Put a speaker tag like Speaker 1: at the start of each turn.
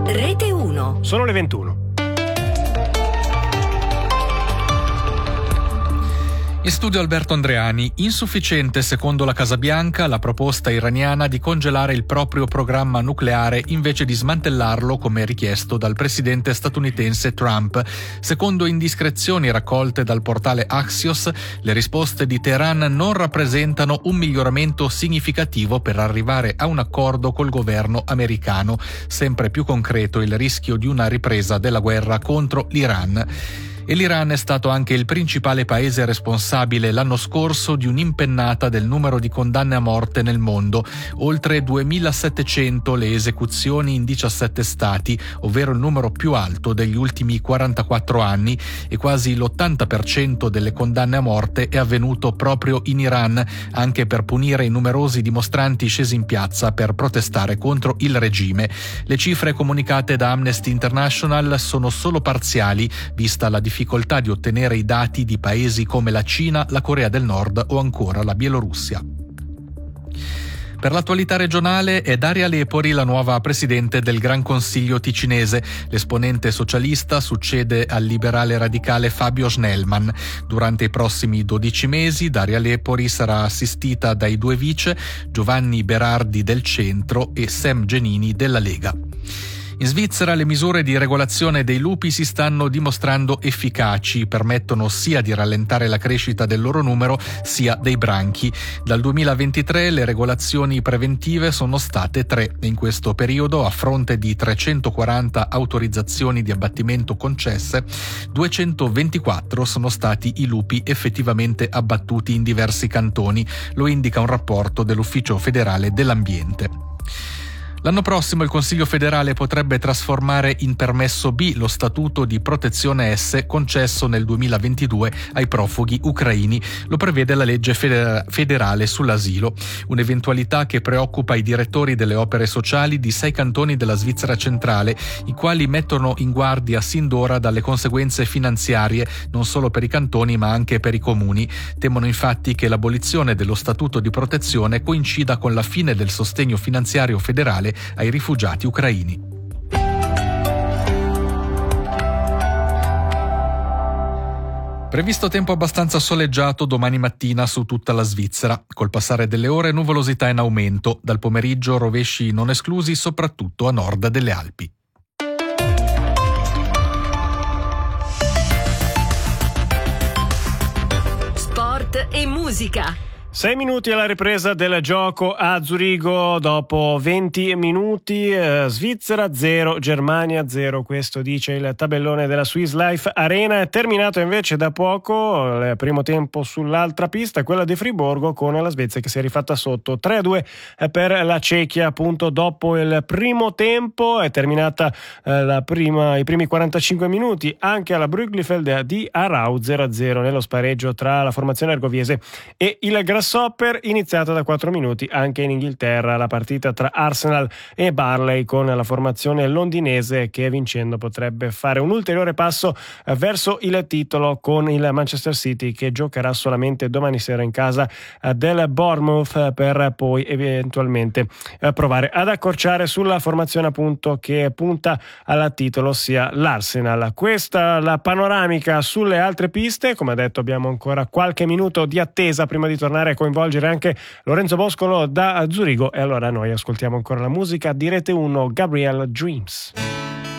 Speaker 1: Rete 1.
Speaker 2: Sono le 21.
Speaker 3: In studio Alberto Andreani. Insufficiente, secondo la Casa Bianca, la proposta iraniana di congelare il proprio programma nucleare invece di smantellarlo come richiesto dal presidente statunitense Trump. Secondo indiscrezioni raccolte dal portale Axios, le risposte di Teheran non rappresentano un miglioramento significativo per arrivare a un accordo col governo americano. Sempre più concreto il rischio di una ripresa della guerra contro l'Iran. E l'Iran è stato anche il principale paese responsabile l'anno scorso di un'impennata del numero di condanne a morte nel mondo, oltre 2700 le esecuzioni in 17 stati, ovvero il numero più alto degli ultimi 44 anni, e quasi l'80% delle condanne a morte è avvenuto proprio in Iran, anche per punire i numerosi dimostranti scesi in piazza per protestare contro il regime. Le cifre comunicate da Amnesty International sono solo parziali, vista la difficoltà di ottenere i dati di paesi come la Cina, la Corea del Nord o ancora la Bielorussia. Per l'attualità regionale è Daria Lepori la nuova presidente del Gran Consiglio ticinese. L'esponente socialista succede al liberale radicale Fabio Schnellmann. Durante i prossimi 12 mesi Daria Lepori sarà assistita dai due vice, Giovanni Berardi del Centro e Sam Genini della Lega. In Svizzera le misure di regolazione dei lupi si stanno dimostrando efficaci, permettono sia di rallentare la crescita del loro numero sia dei branchi. Dal 2023 le regolazioni preventive sono state 3 e in questo periodo, a fronte di 340 autorizzazioni di abbattimento concesse, 224 sono stati i lupi effettivamente abbattuti in diversi cantoni, lo indica un rapporto dell'Ufficio federale dell'ambiente. L'anno prossimo il Consiglio federale potrebbe trasformare in permesso B lo statuto di protezione S concesso nel 2022 ai profughi ucraini. Lo prevede la legge federale sull'asilo, un'eventualità che preoccupa i direttori delle opere sociali di 6 cantoni della Svizzera centrale, i quali mettono in guardia sin d'ora dalle conseguenze finanziarie non solo per i cantoni ma anche per i comuni. Temono infatti che l'abolizione dello statuto di protezione coincida con la fine del sostegno finanziario federale ai rifugiati ucraini. Previsto tempo abbastanza soleggiato domani mattina su tutta la Svizzera. Col passare delle ore nuvolosità in aumento. Dal pomeriggio rovesci non esclusi soprattutto a nord delle Alpi.
Speaker 1: Sport e musica.
Speaker 2: 6 minuti alla ripresa del gioco a Zurigo dopo 20 minuti, Svizzera 0, Germania 0, questo dice il tabellone della Swiss Life Arena. È terminato invece da poco il primo tempo sull'altra pista, quella di Friburgo, con la Svezia che si è rifatta sotto 3-2 per la Cechia. Appunto dopo il primo tempo è terminata i primi 45 minuti anche alla Brüglifeld di Aarau 0-0 nello spareggio tra la formazione ergoviese e il Grasshopper, iniziata da 4 minuti anche in Inghilterra la partita tra Arsenal e Burnley, con la formazione londinese che vincendo potrebbe fare un ulteriore passo verso il titolo, con il Manchester City che giocherà solamente domani sera in casa del Bournemouth per poi eventualmente provare ad accorciare sulla formazione appunto che punta al titolo, ossia l'Arsenal. Questa la panoramica sulle altre piste. Come detto, abbiamo ancora qualche minuto di attesa prima di tornare a coinvolgere anche Lorenzo Boscolo da Zurigo, e allora noi ascoltiamo ancora la musica di Rete 1, Gabriel Dreams.